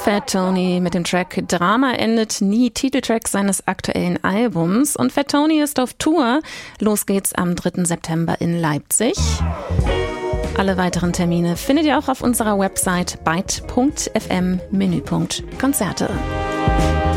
Fat Tony mit dem Track Drama endet nie, Titeltrack seines aktuellen Albums. Und Fat Tony ist auf Tour. Los geht's am 3. September in Leipzig. Alle weiteren Termine findet ihr auch auf unserer Website byte.fm Menüpunkt Konzerte.